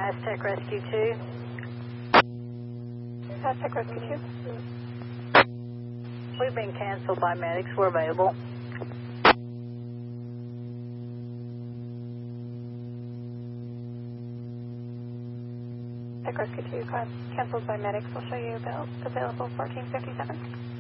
Aztec Rescue 2. Aztec Rescue 2. We've been canceled by medics. We're available. Aztec Rescue 2, cancelled by medics. We'll show you available 1457.